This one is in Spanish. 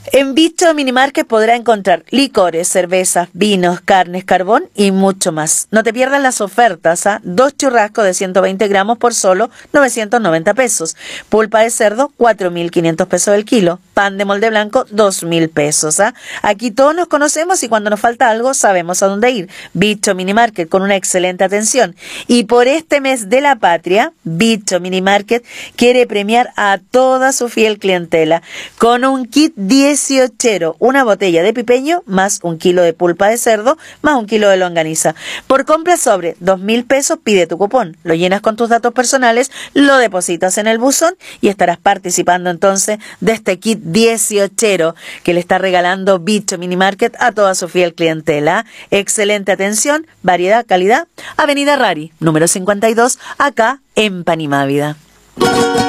En Bicho Minimarket podrá encontrar licores, cervezas, vinos, carnes, carbón y mucho más. No te pierdas las ofertas, ¿ah? 2 churrascos de 120 gramos por solo 990 pesos. Pulpa de cerdo, 4.500 pesos el kilo. Pan de molde blanco, 2.000 pesos. ¿Ah? Aquí todos nos conocemos y cuando nos falta algo sabemos a dónde ir. Bicho Minimarket con una excelente atención. Y por este mes de la patria, Bicho Minimarket quiere premiar a toda su fiel clientela con un kit 18, una botella de pipeño más 1 kilo de pulpa de cerdo más 1 kilo de longaniza. Por compra sobre 2.000 pesos pide tu cupón, lo llenas con tus datos personales, lo depositas en el buzón y estarás participando entonces de este kit 18 que le está regalando Bicho Minimarket a toda su fiel clientela. Excelente atención, variedad, calidad. Avenida Rari, número 52, acá en Panimávida.